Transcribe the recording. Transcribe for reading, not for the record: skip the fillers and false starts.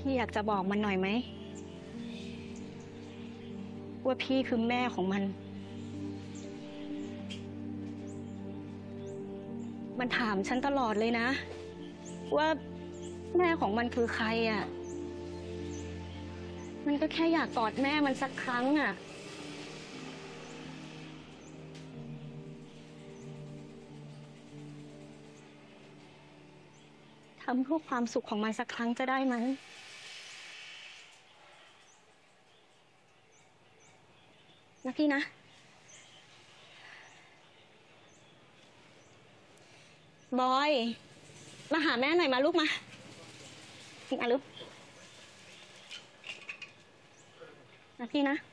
พี่อยากจะบอกมันหน่อยไหมว่าพี่คือแม่ของมัน มันถามฉันตลอดเลยนะว่าแม่ของมันคือใครอ่ะมันก็แค่อยากกอดแม่มันสักครั้งอ่ะทำเพื่อความสุขของมันสักครั้งจะได้ไหมนะพี่นะบอยมาหาแม่หน่อยมาลูกมาลูกนะพี่นะ